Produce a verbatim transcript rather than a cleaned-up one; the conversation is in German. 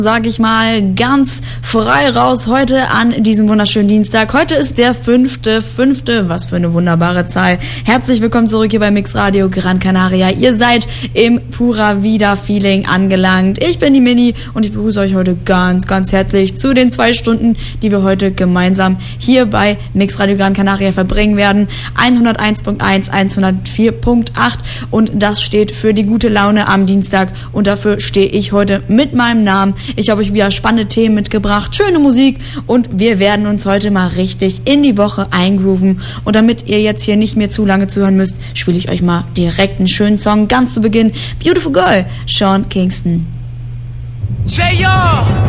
sag ich mal, ganz frei raus heute an diesem wunderschönen Dienstag. Heute ist der fünfte, fünfte, was für eine wunderbare Zahl. Herzlich willkommen zurück hier bei Mix Radio Gran Canaria. Ihr seid im Pura Vida Feeling angelangt. Ich bin die Mini und ich begrüße euch heute ganz, ganz herzlich zu den zwei Stunden, die wir heute gemeinsam hier bei Mix Radio Gran Canaria verbringen werden. hunderteins Punkt eins, hundertvier Punkt acht und das steht für die gute Laune am Dienstag und dafür stehe ich heute mit meinem Namen. Ich habe euch wieder spannende Themen mitgebracht, schöne Musik und wir werden uns heute mal richtig in die Woche eingrooven. Und damit ihr jetzt hier nicht mehr zu lange zuhören müsst, spiele ich euch mal direkt einen schönen Song ganz zu Beginn. Beautiful Girl, Sean Kingston. J R